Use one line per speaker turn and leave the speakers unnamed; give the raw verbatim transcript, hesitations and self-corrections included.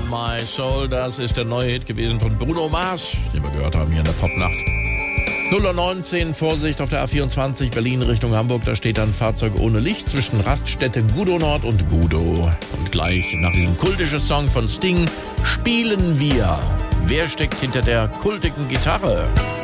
My Soul, das ist der neue Hit gewesen von Bruno Mars, den wir gehört haben hier in der Popnacht. null Uhr neunzehn, Vorsicht auf der A vierundzwanzig, Berlin Richtung Hamburg. Da steht ein Fahrzeug ohne Licht zwischen Raststätte Gudo Nord und Gudo. Und gleich nach diesem kultischen Song von Sting spielen wir. Wer steckt hinter der kultigen Gitarre?